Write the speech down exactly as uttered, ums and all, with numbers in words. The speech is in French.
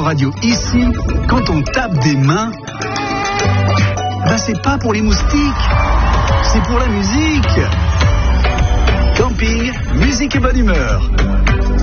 radio ici, quand on tape des mains, ben c'est pas pour les moustiques, c'est pour la musique. Camping, musique et bonne humeur.